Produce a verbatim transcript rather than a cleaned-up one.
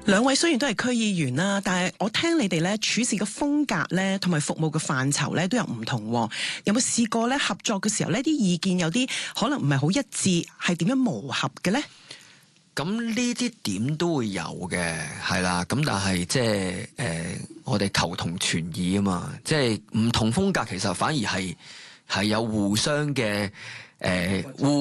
兩位雖然都係區議員啦，但係我聽你哋咧處事嘅風格咧，同埋服務嘅範疇咧都有唔同。有冇試過咧合作嘅時候呢啲意見有啲可能唔係好一致，係點樣磨合嘅咧？ 咁呢啲點都會有嘅，係啦。咁但係即係誒，我哋求同存異啊嘛，即係唔同風格其實反而係係有互相嘅誒互。